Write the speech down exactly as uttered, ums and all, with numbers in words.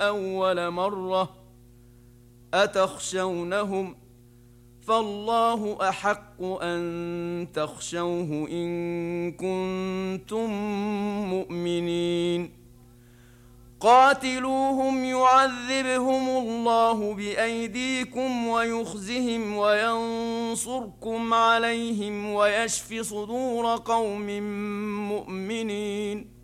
أول مرة أتخشونهم فالله أحق أن تخشوه إن كنتم مؤمنين قاتلوهم يعذبهم الله بأيديكم ويخزهم وينصركم عليهم ويشف صدور قوم مؤمنين